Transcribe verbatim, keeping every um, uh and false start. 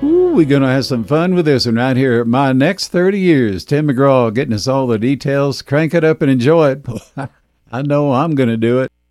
Ooh, we're going to have some fun with this one right here. My next thirty years. Tim McGraw getting us all the details. Crank it up and enjoy it. I know I'm going to do it.